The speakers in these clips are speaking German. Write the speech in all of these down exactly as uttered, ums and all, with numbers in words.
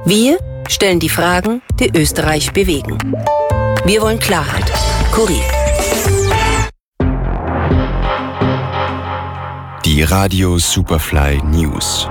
Wir stellen die Fragen, die Österreich bewegen. Wir wollen Klarheit. Kurier. Die Radio Superfly News.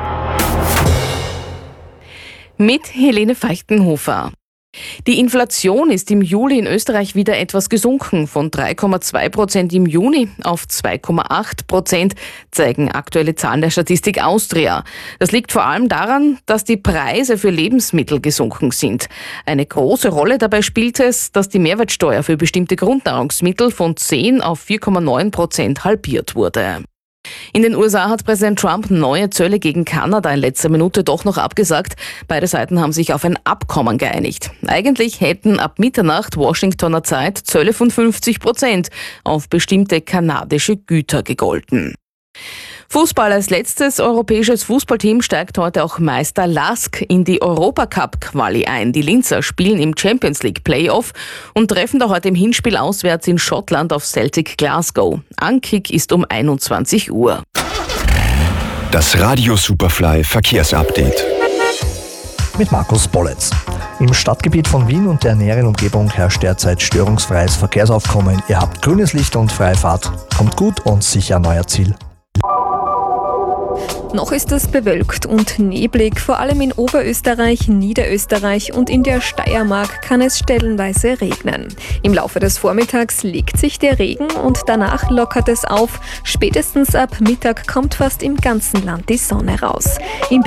Mit Helene Feichtenhofer. Die Inflation ist im Juli in Österreich wieder etwas gesunken. Von drei Komma zwei Prozent im Juni auf zwei Komma acht Prozent zeigen aktuelle Zahlen der Statistik Austria. Das liegt vor allem daran, dass die Preise für Lebensmittel gesunken sind. Eine große Rolle dabei spielt es, dass die Mehrwertsteuer für bestimmte Grundnahrungsmittel von zehn auf vier Komma neun Prozent halbiert wurde. In den U S A hat Präsident Trump neue Zölle gegen Kanada in letzter Minute doch noch abgesagt. Beide Seiten haben sich auf ein Abkommen geeinigt. Eigentlich hätten ab Mitternacht Washingtoner Zeit Zölle von fünfzig Prozent auf bestimmte kanadische Güter gegolten. Fußball als letztes europäisches Fußballteam steigt heute auch Meister Lask in die Europacup-Quali ein. Die Linzer spielen im Champions League Playoff und treffen da heute im Hinspiel auswärts in Schottland auf Celtic Glasgow. Ankick ist um einundzwanzig Uhr. Das Radio Superfly Verkehrsupdate. Mit Markus Bolletz. Im Stadtgebiet von Wien und der näheren Umgebung herrscht derzeit störungsfreies Verkehrsaufkommen. Ihr habt grünes Licht und freie Fahrt. Kommt gut und sicher an euer Ziel. Noch ist es bewölkt und neblig, vor allem in Oberösterreich, Niederösterreich und in der Steiermark kann es stellenweise regnen. Im Laufe des Vormittags legt sich der Regen und danach lockert es auf. Spätestens ab Mittag kommt fast im ganzen Land die Sonne raus. Im